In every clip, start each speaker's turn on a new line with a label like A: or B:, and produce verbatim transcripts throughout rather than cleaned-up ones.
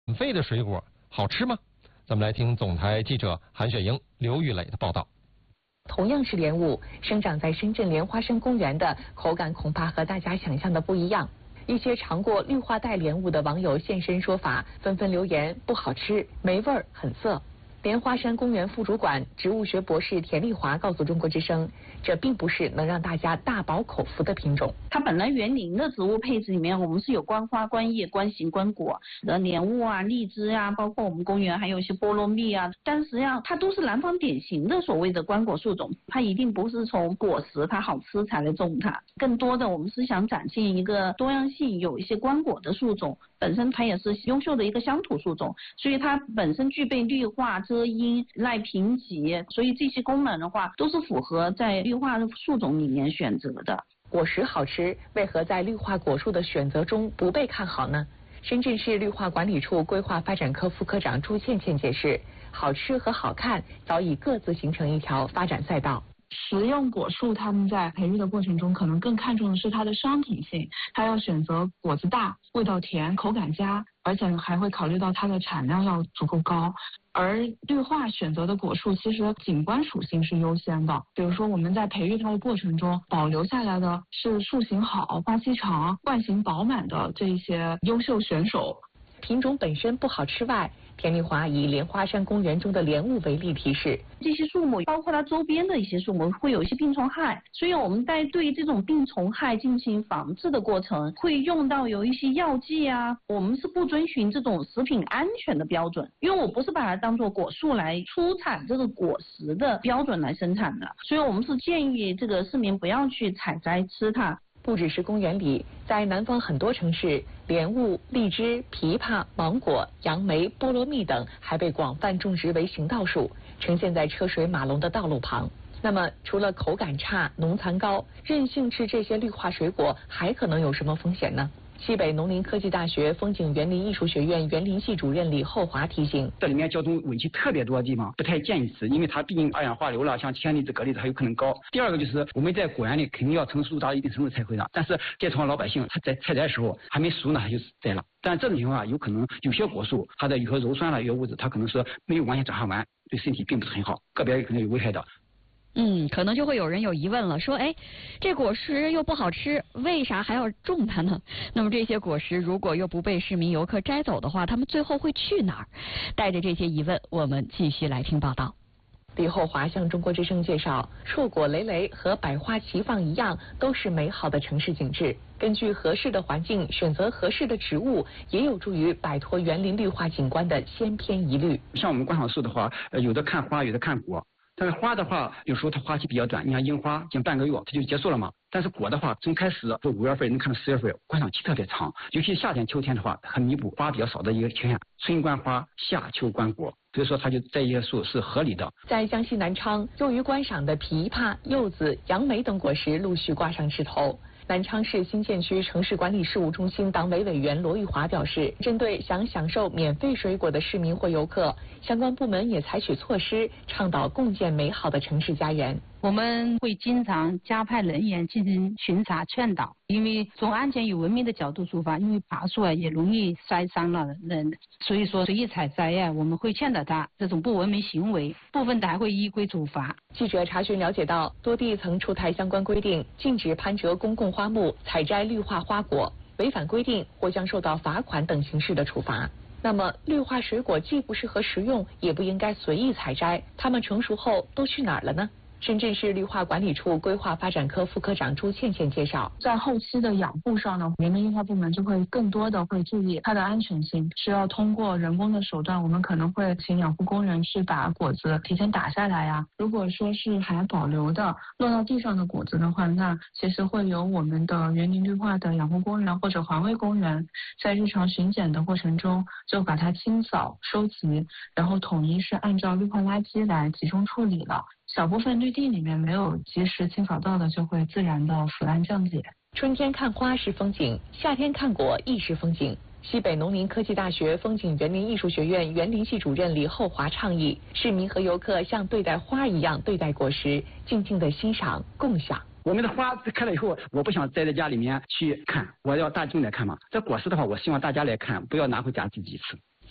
A: 免费的水果好吃吗？咱们来听总台记者韩雪英、刘玉磊的报道。
B: 同样是莲雾，生长在深圳莲花山公园的口感恐怕和大家想象的不一样。一些尝过绿化带莲雾的网友现身说法，纷纷留言不好吃、没味儿、很涩。莲花山公园副主管、植物学博士田丽华告诉中国之声，这并不是能让大家大饱口福的品种。
C: 它本来园林的植物配置里面，我们是有观花、观叶、观形、观果的莲雾啊、荔枝啊，包括我们公园还有一些菠萝蜜啊，但实际上它都是南方典型的所谓的观果树种，它一定不是从果实它好吃才来种它，更多的我们是想展现一个多样性，有一些观果的树种，本身它也是优秀的一个乡土树种，所以它本身具备绿化、遮阴、耐贫瘠，所以这些功能的话都是符合在绿化树种里面选择的。
B: 果实好吃，为何在绿化果树的选择中不被看好呢？深圳市绿化管理处规划发展科副科长朱倩倩解释，好吃和好看早已各自形成一条发展赛道。
D: 食用果树，他们在培育的过程中，可能更看重的是它的商品性，它要选择果子大、味道甜、口感佳，而且还会考虑到它的产量要足够高。而绿化选择的果树，其实景观属性是优先的。比如说我们在培育它的过程中，保留下来的是树形好、花期长、外形饱满的这一些优秀选手。
B: 品种本身不好吃外，田丽华以莲花山公园中的莲雾为例提示，
C: 这些树木包括它周边的一些树木会有一些病虫害，所以我们在对这种病虫害进行防治的过程，会用到有一些药剂啊，我们是不遵循这种食品安全的标准，因为我不是把它当做果树来出产这个果实的标准来生产的，所以我们是建议这个市民不要去采摘吃它。
B: 不只是公园里，在南方很多城市，莲雾、荔枝、枇杷、芒果、杨梅、菠萝蜜等还被广泛种植为行道树，呈现在车水马龙的道路旁。那么，除了口感差、农残高，任性吃这些绿化水果还可能有什么风险呢？西北农林科技大学风景园林艺术学院园林系主任李厚华提醒，
E: 这里面交通尾气特别多的地方不太建议吃，因为它毕竟二氧化硫了，像铅离子、镉离子还有可能高。第二个就是我们在果园里肯定要成熟到一定程度才会的，但是这从老百姓他在采摘的时候还没熟呢，他就摘了。但这种情况下有可能有些果树它的有些鞣酸了、有些物质它可能是没有完全转化完，对身体并不是很好，个别可能有危害的。
F: 嗯，可能就会有人有疑问了，说，哎，这果实又不好吃，为啥还要种它呢？那么这些果实如果又不被市民游客摘走的话，他们最后会去哪儿？带着这些疑问，我们继续来听报道。
B: 李厚华向中国之声介绍，硕果累累和百花齐放一样，都是美好的城市景致。根据合适的环境选择合适的植物，也有助于摆脱园林绿化景观的先偏疑虑。
E: 像我们观赏树的话，呃，有的看花，有的看果。但是花的话，有时候它花期比较短，你像樱花，近半个月它就结束了嘛。但是果的话，从开始就五月份能看到十月份，观赏期特别长。尤其夏天、秋天的话，很弥补花比较少的一个缺陷。春观花，夏秋观果，所以说它就这一些树是合理的。
B: 在江西南昌，用于观赏的枇杷、柚子、杨梅等果实陆续挂上枝头。南昌市新建区城市管理事务中心党委委员罗玉华表示，针对想享受免费水果的市民或游客，相关部门也采取措施，倡导共建美好的城市家园。
G: 我们会经常加派人员进行巡查劝导，因为从安全与文明的角度出发，因为爬树啊也容易摔伤了人，所以说随意采摘呀、啊，我们会劝导他这种不文明行为，部分的还会依规处罚。
B: 记者查询了解到，多地曾出台相关规定，禁止攀折公共花木、采摘绿化花果，违反规定或将受到罚款等形式的处罚。那么，绿化水果既不适合食用，也不应该随意采摘，它们成熟后都去哪儿了呢？深圳市绿化管理处规划发展科副科长朱倩倩介绍，
D: 在后期的养护上呢，园林绿化部门就会更多的会注意它的安全性，是要通过人工的手段，我们可能会请养护工人去把果子提前打下来呀。如果说是还保留的落到地上的果子的话，那其实会由我们的园林绿化的养护工人或者环卫工人在日常巡检的过程中就把它清扫收集，然后统一是按照绿化垃圾来集中处理了。小部分绿地里面没有及时清扫到的，就会自然的腐烂降解。
B: 春天看花是风景，夏天看果亦是风景。西北农林科技大学风景园林艺术学院园林系主任李厚华倡议，市民和游客像对待花一样对待果实，静静的欣赏、共享。
E: 我们的花开了以后，我不想栽在家里面去看，我要大众来看嘛。这果实的话，我希望大家来看，不要拿回家自己吃。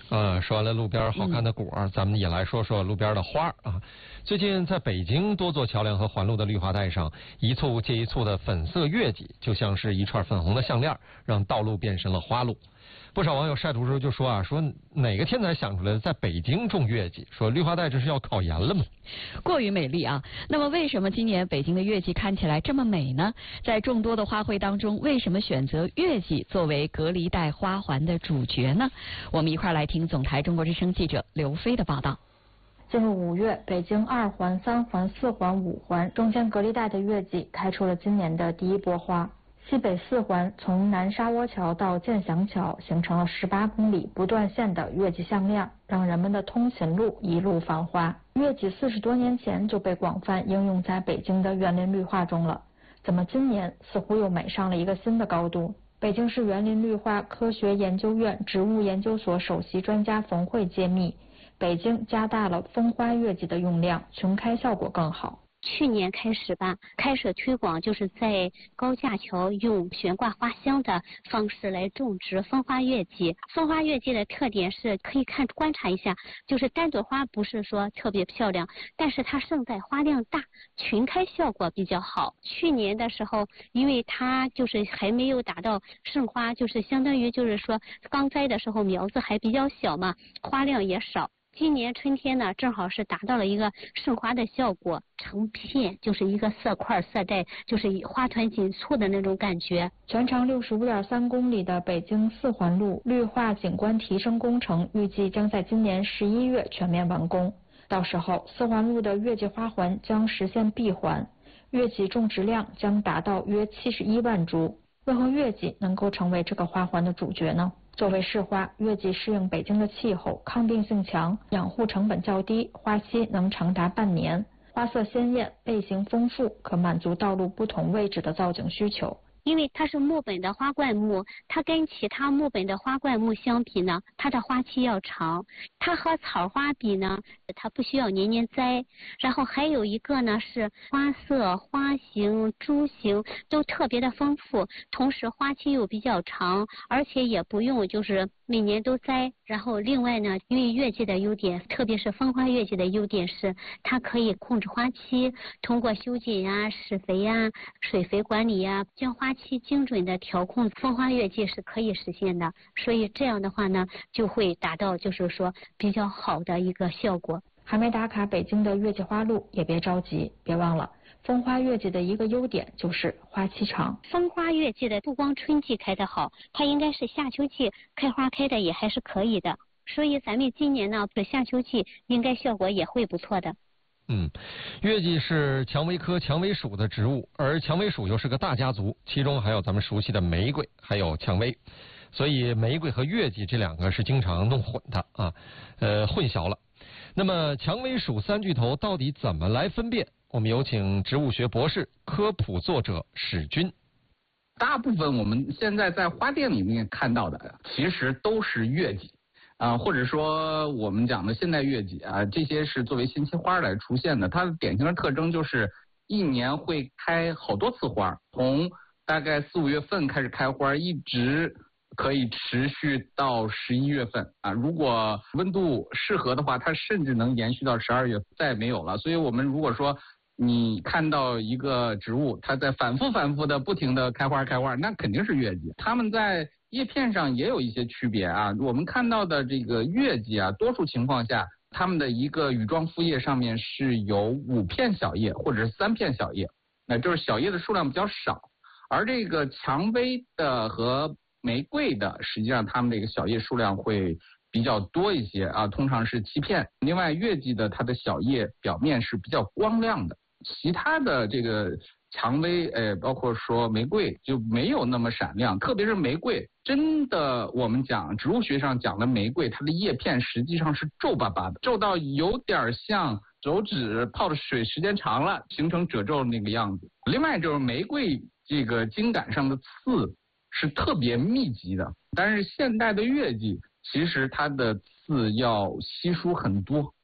A: 呃，说完了路边好看的果，嗯、咱们也来说说路边的花啊。最近在北京多座桥梁和环路的绿化带上，一簇接一簇的粉色月季，就像是一串粉红的项链，让道路变成了花路。不少网友晒图时候就说啊，说哪个天才想出来的在北京种月季？说绿化带这是要考研了吗？
F: 过于美丽啊！那么为什么今年北京的月季看起来这么美呢？在众多的花卉当中，为什么选择月季作为隔离带花环的主角呢？我们一块来听总台中国之声记者刘飞的报道。
H: 进入五月，北京二环、三环、四环、五环中间隔离带的月季开出了今年的第一波花。西北四环从南沙窝桥到建祥桥形成了十八公里不断线的月季项链，让人们的通勤路一路繁花。月季四十多年前就被广泛应用在北京的园林绿化中了，怎么今年似乎又美上了一个新的高度？北京市园林绿化科学研究院植物研究所首席专家冯慧揭秘，北京加大了风花月季的用量，琼开效果更好。
I: 去年开始吧，开始推广，就是在高架桥用悬挂花箱的方式来种植风花月季。风花月季的特点是可以看观察一下，就是单朵花不是说特别漂亮，但是它盛载花量大，群开效果比较好。去年的时候，因为它就是还没有达到盛花，就是相当于就是说刚栽的时候苗子还比较小嘛，花量也少。今年春天呢，正好是达到了一个盛花的效果，成片就是一个色块色带，就是花团锦簇的那种感觉。
H: 全长六十五点三公里的北京四环路绿化景观提升工程，预计将在今年十一月全面完工。到时候，四环路的月季花环将实现闭环，月季种植量将达到约七十一万株。为何月季能够成为这个花环的主角呢？作为市花，月季适应北京的气候，抗病性强，养护成本较低，花期能长达半年，花色鲜艳，类型丰富，可满足道路不同位置的造景需求。
I: 因为它是木本的花灌木，它跟其他木本的花灌木相比呢，它的花期要长。它和草花比呢，它不需要年年栽。然后还有一个呢是花色、花型、株型都特别的丰富，同时花期又比较长，而且也不用就是每年都栽。然后另外呢，因为月季的优点，特别是风花月季的优点是它可以控制花期，通过修剪呀、施肥呀、水肥管理呀，将花期精准的调控，风花月季是可以实现的。所以这样的话呢，就会达到就是说比较好的一个效果。
H: 还没打卡北京的月季花路也别着急，别忘了风花月季的一个优点就是花期长。
I: 风花月季的不光春季开得好，它应该是夏秋季开花开的也还是可以的。所以咱们今年呢，夏秋季应该效果也会不错的。
A: 嗯，月季是蔷薇科蔷薇属的植物，而蔷薇属又是个大家族，其中还有咱们熟悉的玫瑰，还有蔷薇，所以玫瑰和月季这两个是经常弄混的啊，呃，混淆了。那么蔷薇属三巨头到底怎么来分辨？我们有请植物学博士、科普作者史军。
J: 大部分我们现在在花店里面看到的，其实都是月季。啊、呃，或者说我们讲的现代月季啊，这些是作为新期花来出现的。它的典型的特征就是一年会开好多次花，从大概四五月份开始开花，一直可以持续到十一月份啊。如果温度适合的话，它甚至能延续到十二月，再没有了。所以我们如果说你看到一个植物，它在反复反复的不停的开花开花，那肯定是月季。它们在叶片上也有一些区别啊，我们看到的这个月季啊，多数情况下，它们的一个羽状复叶上面是有五片小叶或者是三片小叶，那就是小叶的数量比较少。而这个蔷薇的和玫瑰的，实际上它们这个小叶数量会比较多一些啊，通常是七片。另外，月季的它的小叶表面是比较光亮的，其他的这个蔷薇，呃，包括说玫瑰就没有那么闪亮，特别是玫瑰，真的我们讲植物学上讲的玫瑰，它的叶片实际上是皱巴巴的，皱到有点像手指泡的水时间长了形成褶皱那个样子。另外就是玫瑰这个茎秆上的刺是特别密集的，但是现代的月季其实它的刺要稀疏很多。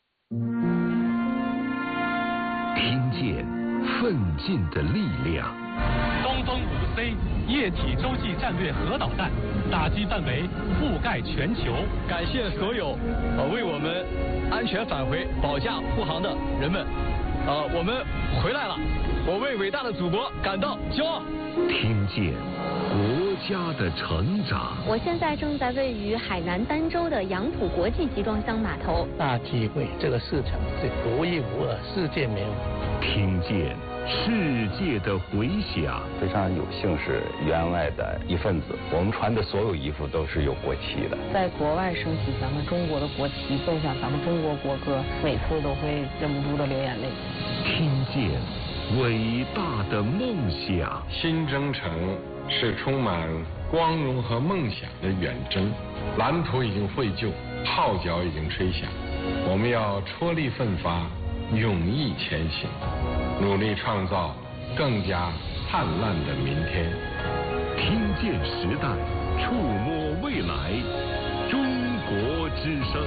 K: 听见奋进的力量， 东风五 C 液体洲际战略核导弹，打击范围覆盖全球。
L: 感谢所有呃为我们安全返回保驾护航的人们，呃，我们回来了，我为伟大的祖国感到骄傲。
M: 听见国家的成长。
N: 我现在正在位于海南儋州的杨浦国际集装箱码头，
O: 大体会这个市场是独一无二，世界没有。
M: 听见世界的回响。
P: 非常有幸是员外的一份子，我们穿的所有衣服都是有国旗的。
Q: 在国外升起咱们中国的国旗，奏响咱们中国国歌，每次都会忍不住的流眼泪。
M: 听见伟大的梦想。
R: 新征程是充满光荣和梦想的远征，蓝图已经绘就，号角已经吹响，我们要踔厉奋发，勇毅前行，努力创造更加灿烂的明天。
M: 听见时代，触摸未来，中国之声。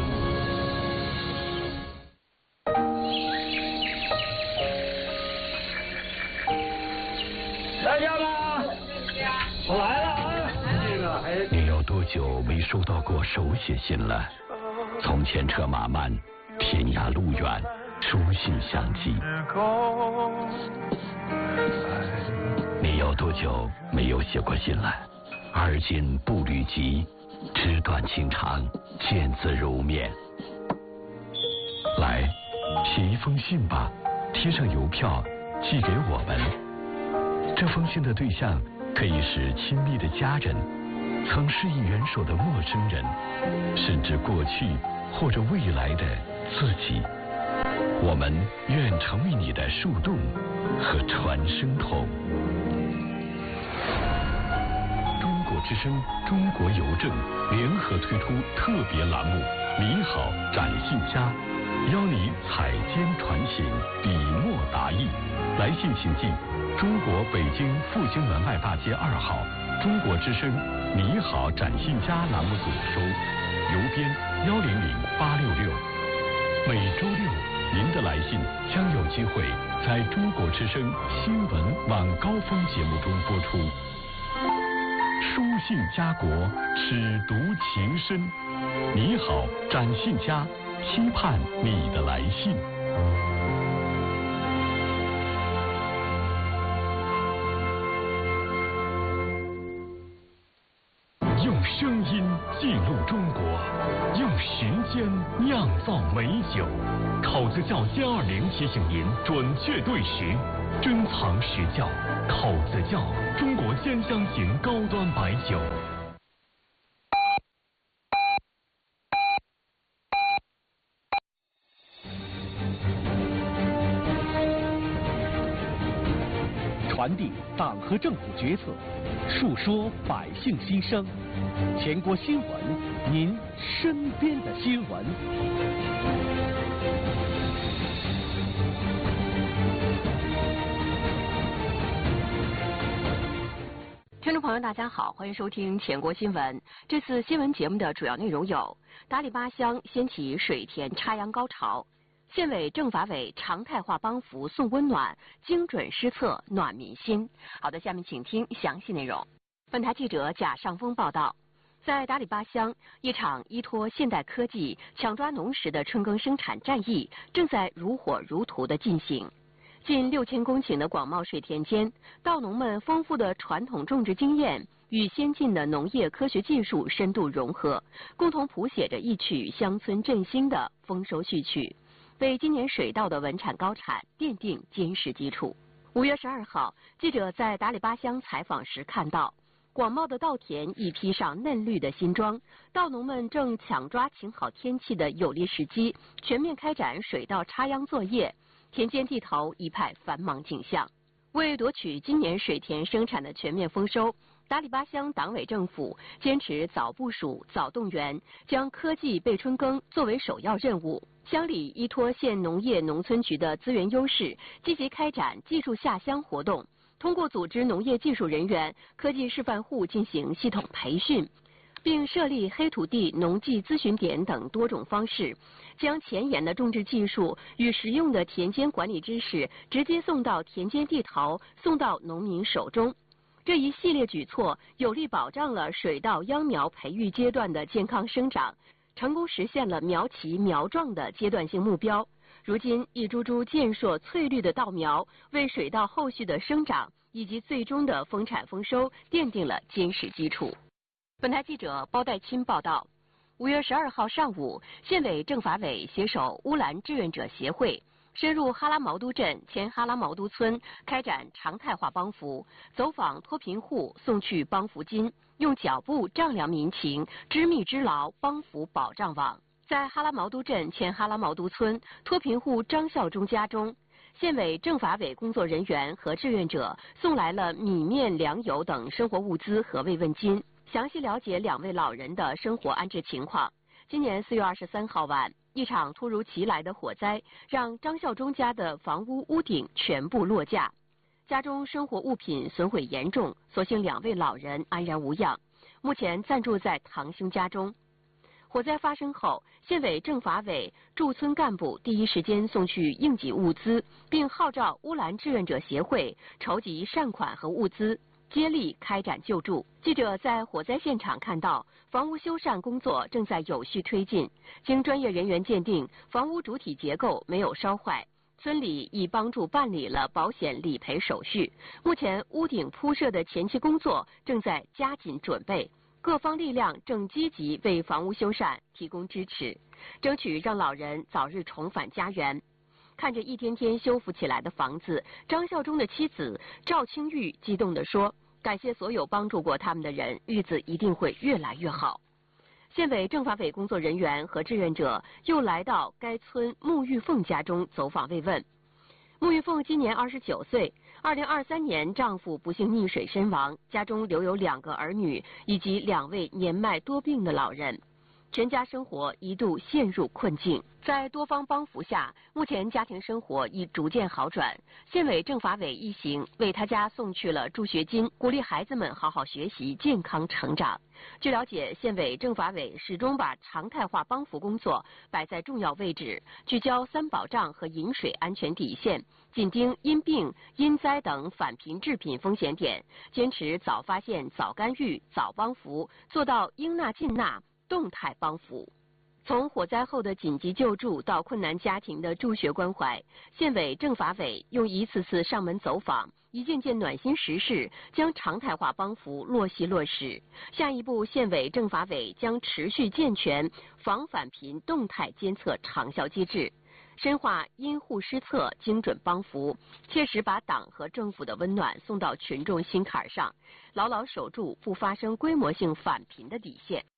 S: 来家吗？我来了啊！这个还
T: 你有多久没收到过手写信了？从前车马慢，天涯路远，书信相寄。你有多久没有写过信了？而今步履急，纸短情长，见字如面。来，写一封信吧，贴上邮票，寄给我们。这封信的对象可以是亲密的家人，曾施以援手的陌生人，甚至过去或者未来的自己。我们愿成为你的树洞和传声筒。中国之声、中国邮政联合推出特别栏目“你好，展信佳”，邀你采笺传信，笔墨达意。来信请进中国北京复兴门外大街二号中国之声“你好，展信佳”栏目组收，邮编幺零零八六六。每周六，您的来信将有机会在中国之声新闻晚高峰节目中播出。书信家国，尺读情深。你好，展信佳，期盼你的来信。用声音记录中国，用时间酿造美酒。口子窖歼二零提醒您准确对时，珍藏实窖。口子窖，中国鲜香型高端白酒。
U: 传递党和政府决策，述说百姓心声。全国新闻，您身边的新闻。
V: 听众朋友，大家好，欢迎收听全国新闻。这次新闻节目的主要内容有：达里巴乡掀起水田插秧高潮，县委政法委常态化帮扶送温暖，精准施策暖民心。好的，下面请听详细内容。本台记者贾尚峰报道，在达里巴乡，一场依托现代科技抢抓农时的春耕生产战役正在如火如荼地进行。近六千公顷的广袤水田间，稻农们丰富的传统种植经验与先进的农业科学技术深度融合，共同谱写着一曲乡村振兴的丰收序曲，为今年水稻的稳产高产奠定坚实基础。五月十二号，记者在达里巴乡采访时看到，广袤的稻田已披上嫩绿的新装，稻农们正抢抓晴好天气的有利时机，全面开展水稻插秧作业。田间地头一派繁忙景象。为夺取今年水田生产的全面丰收，达里巴乡党委政府坚持早部署、早动员，将科技备春耕作为首要任务。乡里依托县农业农村局的资源优势，积极开展技术下乡活动，通过组织农业技术人员、科技示范户进行系统培训， 并设立黑土地农技咨询点等多种方式，将前沿的种植技术与实用的田间管理知识直接送到田间地头，送到农民手中。这一系列举措有力保障了水稻秧苗培育阶段的健康生长，成功实现了苗齐苗壮的阶段性目标。如今，一株株健硕翠绿的稻苗为水稻后续的生长以及最终的丰产丰收奠定了坚实基础。本台记者包代钦报道。五月十二号上午，县委政法委携手乌兰志愿者协会，深入哈拉毛都镇前哈拉毛都村，开展常态化帮扶，走访脱贫户，送去帮扶金，用脚步丈量民情，织密织牢帮扶保障网。在哈拉毛都镇前哈拉毛都村脱贫户张孝忠家中，县委政法委工作人员和志愿者送来了米面粮油等生活物资和慰问金，详细了解两位老人的生活安置情况。今年四月二十三号晚，一场突如其来的火灾让张孝忠家的房屋屋顶全部落架，家中生活物品损毁严重，所幸两位老人安然无恙，目前暂住在堂兄家中。火灾发生后，县委政法委驻村干部第一时间送去应急物资，并号召乌兰志愿者协会筹集善款和物资，接力开展救助。记者在火灾现场看到，房屋修缮工作正在有序推进。经专业人员鉴定，房屋主体结构没有烧坏。村里已帮助办理了保险理赔手续。目前，屋顶铺设的前期工作正在加紧准备。各方力量正积极为房屋修缮提供支持，争取让老人早日重返家园。看着一天天修复起来的房子，张孝忠的妻子赵清玉激动地说：“感谢所有帮助过他们的人，日子一定会越来越好。”县委政法委工作人员和志愿者又来到该村穆玉凤家中走访慰问。穆玉凤今年二十九岁，二零二三年丈夫不幸溺水身亡，家中留有两个儿女以及两位年迈多病的老人，全家生活一度陷入困境。在多方帮扶下，目前家庭生活已逐渐好转。县委政法委一行为他家送去了助学金，鼓励孩子们好好学习，健康成长。据了解，县委政法委始终把常态化帮扶工作摆在重要位置，聚焦三保障和饮水安全底线，紧盯因病、因灾等返贫致贫风险点，坚持早发现、早干预、早帮扶，做到应纳尽纳，动态帮扶。从火灾后的紧急救助到困难家庭的助学关怀，县委政法委用一次次上门走访、一件件暖心实事，将常态化帮扶落细落实。下一步，县委政法委将持续健全防返贫动态监测长效机制，深化因护施策、精准帮扶，切实把党和政府的温暖送到群众心坎上，牢牢守住不发生规模性返贫的底线。